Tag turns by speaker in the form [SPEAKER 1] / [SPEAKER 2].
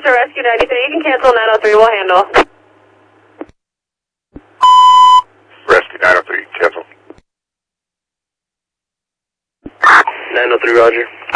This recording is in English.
[SPEAKER 1] to Rescue 93. You can cancel 903. We'll handle.
[SPEAKER 2] Rescue 903, cancel.
[SPEAKER 3] 903, roger.